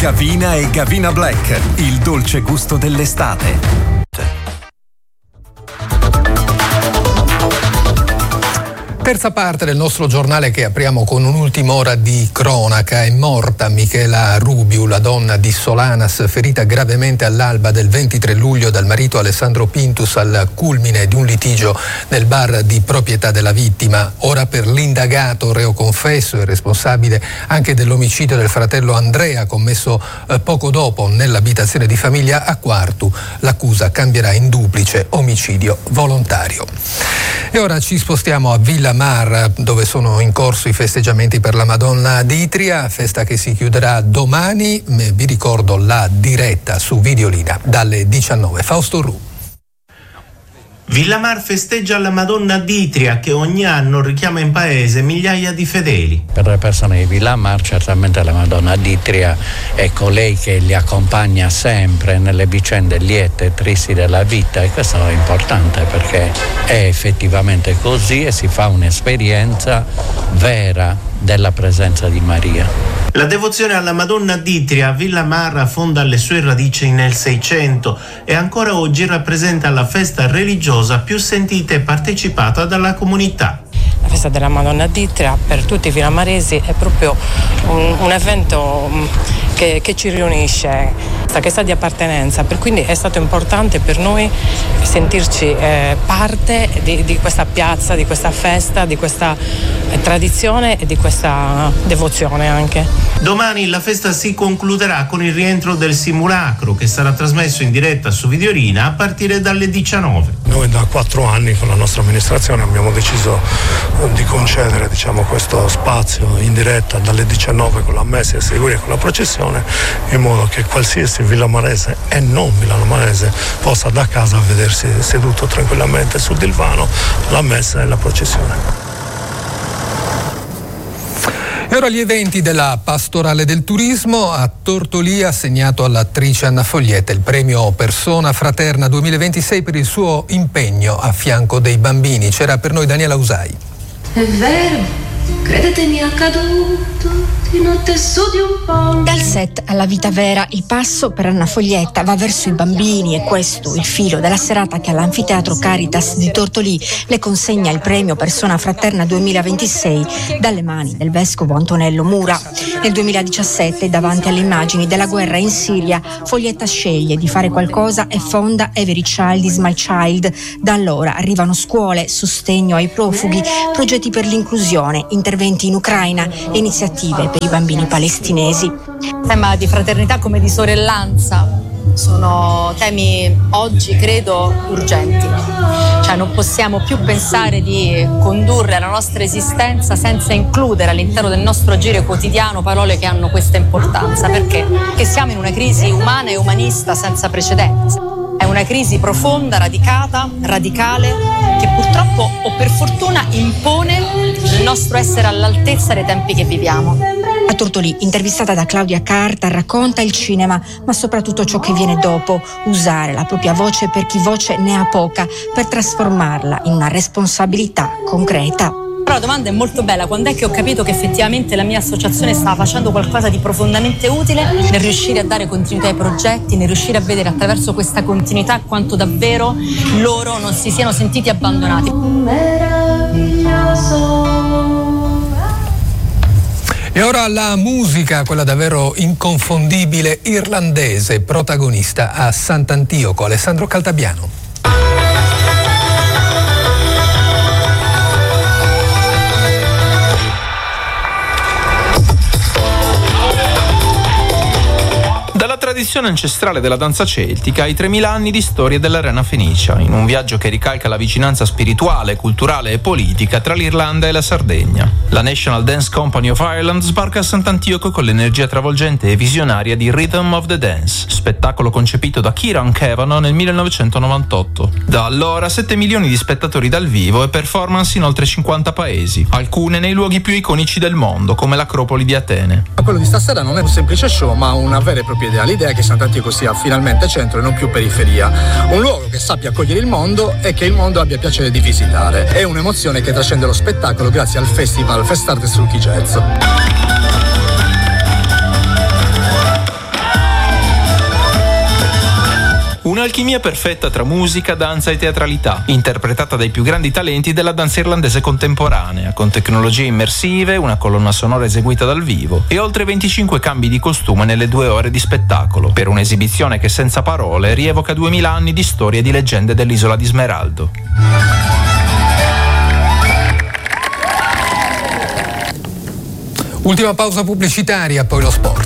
Gavina e Gavina Black, il dolce gusto dell'estate. Terza parte del nostro giornale che apriamo con un'ultima ora di cronaca. È morta Michela Rubiu, la donna di Solanas, ferita gravemente all'alba del 23 luglio dal marito Alessandro Pintus al culmine di un litigio nel bar di proprietà della vittima. Ora per l'indagato reo confesso e responsabile anche dell'omicidio del fratello Andrea commesso poco dopo nell'abitazione di famiglia a Quartu, l'accusa cambierà in duplice omicidio volontario. E ora ci spostiamo a Villa Mar, dove sono in corso i festeggiamenti per la Madonna d'Itria, festa che si chiuderà domani. Vi ricordo la diretta su Videolina dalle 19. Fausto Ru. Villa Mar festeggia la Madonna d'Itria, che ogni anno richiama in paese migliaia di fedeli. Per le persone di Villa Mar certamente la Madonna d'Itria è colei che li accompagna sempre nelle vicende liete e tristi della vita, e questo è importante perché è effettivamente così e si fa un'esperienza vera della presenza di Maria. La devozione alla Madonna d'Itria a Villa Mar affonda le sue radici nel Seicento e ancora oggi rappresenta la festa religiosa più sentita e partecipata dalla comunità. La festa della Madonna d'Itria per tutti i villamaresi è proprio un evento che ci riunisce, che sa di appartenenza, per cui è stato importante per noi sentirci parte di questa piazza, di questa festa, di questa tradizione e di questa devozione anche. Domani la festa si concluderà con il rientro del simulacro, che sarà trasmesso in diretta su Videolina a partire dalle 19. Noi da 4 anni con la nostra amministrazione abbiamo deciso di concedere questo spazio in diretta dalle 19 con la messa e seguire con la processione, in modo che qualsiasi villamarese e non villamarese possa da casa vedersi seduto tranquillamente sul divano la messa e la processione. E ora gli eventi della Pastorale del Turismo. A Tortolì ha assegnato all'attrice Anna Foglietta il premio Persona Fraterna 2026 per il suo impegno a fianco dei bambini. C'era per noi Daniela Usai. È vero, credetemi, è accaduto di notte su di un ponte. Dal set alla vita vera, il passo per Anna Foglietta va verso i bambini, e questo il filo della serata che all'Anfiteatro Caritas di Tortolì le consegna il premio Persona Fraterna 2026 dalle mani del vescovo Antonello Mura. Nel 2017, davanti alle immagini della guerra in Siria, Foglietta sceglie di fare qualcosa e fonda Every Child is My Child. Da allora arrivano scuole, sostegno ai profughi, progetti per l'inclusione, interventi in Ucraina e iniziative per i bambini palestinesi. Il tema di fraternità come di sorellanza sono temi oggi credo urgenti, cioè non possiamo più pensare di condurre la nostra esistenza senza includere all'interno del nostro agire quotidiano parole che hanno questa importanza, perché siamo in una crisi umana e umanista senza precedenti. È una crisi profonda, radicale, che purtroppo o per fortuna impone il nostro essere all'altezza dei tempi che viviamo. A Tortolì, intervistata da Claudia Carta, racconta il cinema, ma soprattutto ciò che viene dopo, usare la propria voce per chi voce ne ha poca, per trasformarla in una responsabilità concreta. Però la domanda è molto bella: quando è che ho capito che effettivamente la mia associazione stava facendo qualcosa di profondamente utile, nel riuscire a dare continuità ai progetti, nel riuscire a vedere attraverso questa continuità quanto davvero loro non si siano sentiti abbandonati. E ora la musica, quella davvero inconfondibile irlandese, protagonista a Sant'Antioco, Alessandro Caltabiano. Tradizione ancestrale della danza celtica ai 3000 anni di storia dell'arena fenicia, in un viaggio che ricalca la vicinanza spirituale, culturale e politica tra l'Irlanda e la Sardegna. La National Dance Company of Ireland sbarca a Sant'Antioco con l'energia travolgente e visionaria di Rhythm of the Dance, spettacolo concepito da Kieran Kavanagh nel 1998. Da allora 7 milioni di spettatori dal vivo e performance in oltre 50 paesi, alcune nei luoghi più iconici del mondo, come l'Acropoli di Atene. Quello di stasera non è un semplice show, ma una vera e propria idea. L'idea è che Sant'Antioco sia finalmente centro e non più periferia, un luogo che sappia accogliere il mondo e che il mondo abbia piacere di visitare. È un'emozione che trascende lo spettacolo grazie al festival Fest'Arte Sulchi Jazz. Un'alchimia perfetta tra musica, danza e teatralità, interpretata dai più grandi talenti della danza irlandese contemporanea, con tecnologie immersive, una colonna sonora eseguita dal vivo e oltre 25 cambi di costume nelle 2 ore di spettacolo, per un'esibizione che senza parole rievoca 2000 anni di storie e di leggende dell'isola di Smeraldo. Ultima pausa pubblicitaria, poi lo sport.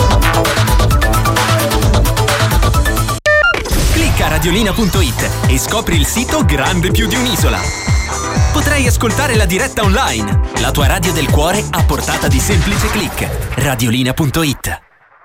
Clicca a radiolina.it e scopri il sito grande più di un'isola. Potrai ascoltare la diretta online, la tua radio del cuore a portata di semplice click. Radiolina.it.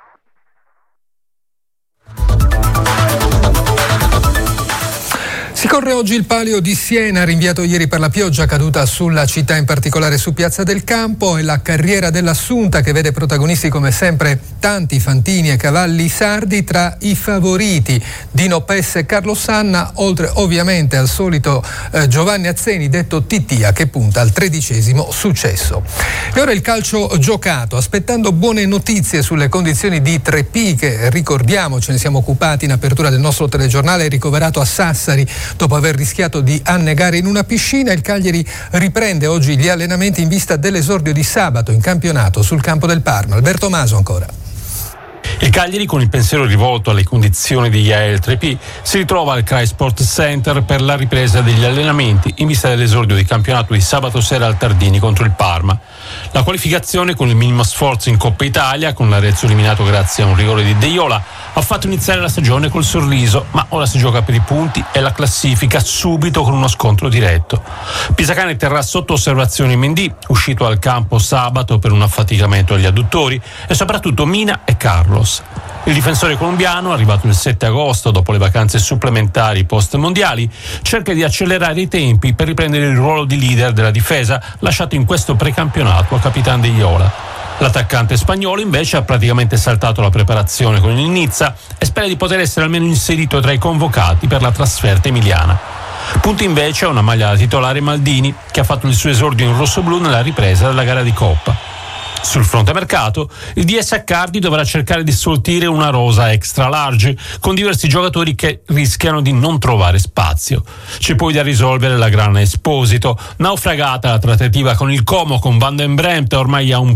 Si corre oggi il Palio di Siena, rinviato ieri per la pioggia caduta sulla città, in particolare su Piazza del Campo, e la carriera dell'Assunta, che vede protagonisti come sempre tanti fantini e cavalli sardi. Tra i favoriti Dino Pesse e Carlo Sanna, oltre ovviamente al solito Giovanni Azzeni, detto Titia, che punta al 13° successo. E ora il calcio giocato, aspettando buone notizie sulle condizioni di Treppi, che ricordiamo ce ne siamo occupati in apertura del nostro telegiornale, ricoverato a Sassari dopo aver rischiato di annegare in una piscina. Il Cagliari riprende oggi gli allenamenti in vista dell'esordio di sabato in campionato sul campo del Parma. Alberto Maso ancora. Il Cagliari, con il pensiero rivolto alle condizioni di Yael Treppi, si ritrova al Cry Sport Center per la ripresa degli allenamenti in vista dell'esordio di campionato di sabato sera al Tardini contro il Parma. La qualificazione, con il minimo sforzo in Coppa Italia, con l'Arezzo eliminato grazie a un rigore di Deiola, ha fatto iniziare la stagione col sorriso, ma ora si gioca per i punti e la classifica subito con uno scontro diretto. Pisacane terrà sotto osservazione Mendy, uscito al campo sabato per un affaticamento agli adduttori, e soprattutto Mina e Carlos. Il difensore colombiano, arrivato il 7 agosto dopo le vacanze supplementari post-mondiali, cerca di accelerare i tempi per riprendere il ruolo di leader della difesa lasciato in questo precampionato a Capitan Deiola. L'attaccante spagnolo invece ha praticamente saltato la preparazione con il Nizza e spera di poter essere almeno inserito tra i convocati per la trasferta emiliana. Punta invece a una maglia da titolare Maldini, che ha fatto il suo esordio in rossoblù nella ripresa della gara di Coppa. Sul fronte mercato, il DS Accardi dovrà cercare di sfoltire una rosa extra large con diversi giocatori che rischiano di non trovare spazio. C'è poi da risolvere la grana Esposito, naufragata la trattativa con il Como con Van den Bremt ormai a un